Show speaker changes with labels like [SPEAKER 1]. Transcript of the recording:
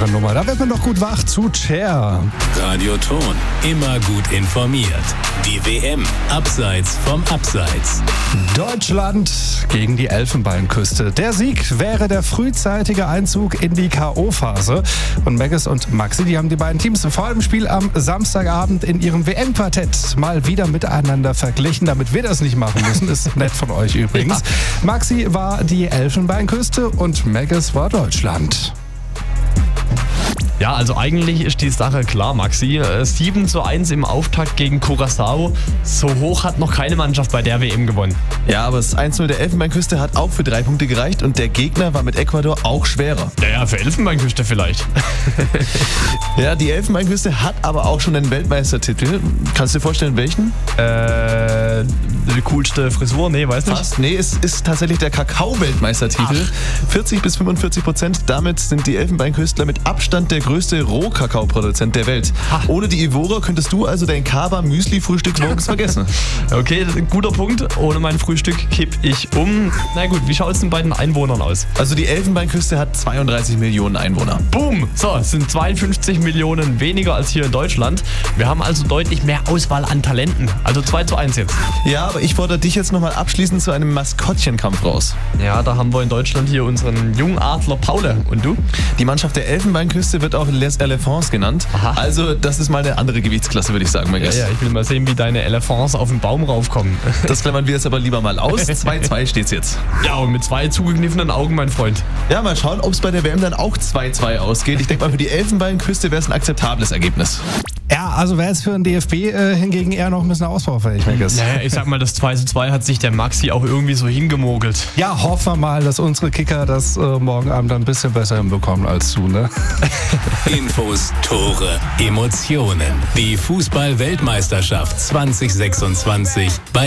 [SPEAKER 1] klare Nummer. Da wird man doch gut wach zu Cher.
[SPEAKER 2] Radio Ton, immer gut informiert. Die WM, abseits vom Abseits.
[SPEAKER 1] Deutschland gegen die Elfenbeinküste. Der Sieg wäre der frühzeitige Einzug in die K.O.-Phase. Und Megges und Maxi, die haben die beiden Teams vor dem Spiel am Samstagabend in ihrem WM-Quartett mal wieder miteinander verglichen, damit wir das nicht machen müssen. Ist nett von euch übrigens. Ja. Maxi war die Elfenbeinküste und Megges war Deutschland.
[SPEAKER 3] Ja, also eigentlich ist die Sache klar, Maxi. 7:1 im Auftakt gegen Curaçao. So hoch hat noch keine Mannschaft bei der WM gewonnen.
[SPEAKER 4] Ja, aber das 1:0 der Elfenbeinküste hat auch für 3 Punkte gereicht und der Gegner war mit Ecuador auch schwerer.
[SPEAKER 3] Naja, für Elfenbeinküste vielleicht.
[SPEAKER 4] Ja, die Elfenbeinküste hat aber auch schon einen Weltmeistertitel. Kannst du dir vorstellen, welchen?
[SPEAKER 3] Die coolste Frisur? Nee, weiß nicht.
[SPEAKER 4] Fast. Nee, es ist tatsächlich der Kakao-Weltmeistertitel. 40-45%. Damit sind die Elfenbeinküstler mit Abstand der größte Rohkakaoproduzent der Welt. Ohne die Ivora könntest du also dein Kaba-Müsli-Frühstück morgens vergessen.
[SPEAKER 3] Okay, das ist ein guter Punkt. Ohne mein Frühstück kipp ich um. Na gut, wie schaut es denn bei den Einwohnern aus?
[SPEAKER 4] Also die Elfenbeinküste hat 32 Millionen Einwohner.
[SPEAKER 3] Boom! So, es sind 52 Millionen weniger als hier in Deutschland. Wir haben also deutlich mehr Auswahl an Talenten. Also 2:1 jetzt.
[SPEAKER 4] Ja, aber ich fordere dich jetzt nochmal abschließend zu einem Maskottchenkampf raus.
[SPEAKER 3] Ja, da haben wir in Deutschland hier unseren Jungadler Paule. Und du?
[SPEAKER 4] Die Mannschaft der Elfenbeinküste wird auch Les Elephants genannt.
[SPEAKER 3] Aha.
[SPEAKER 4] Also das ist mal eine andere Gewichtsklasse, würde ich sagen, Megges.
[SPEAKER 3] Ja, ich will mal sehen, wie deine Elephants auf den Baum raufkommen.
[SPEAKER 4] Das klammern wir jetzt aber lieber mal aus. 2:2 steht's jetzt.
[SPEAKER 3] Ja, und mit 2 zugekniffenen Augen, mein Freund.
[SPEAKER 4] Ja, mal schauen, ob es bei der WM dann auch 2:2 ausgeht. Ich denke mal, für die Elfenbeinküste wäre es ein akzeptables Ergebnis.
[SPEAKER 1] Ja, also wäre es für den DFB hingegen eher noch ein bisschen ausbaufähig, Megges.
[SPEAKER 3] Naja, ich sag mal, das 2:2 hat sich der Maxi auch irgendwie so hingemogelt.
[SPEAKER 1] Ja, hoffen wir mal, dass unsere Kicker das morgen Abend ein bisschen besser hinbekommen als du, ne?
[SPEAKER 2] Infos, Tore, Emotionen. Die Fußball-Weltmeisterschaft 2026 bei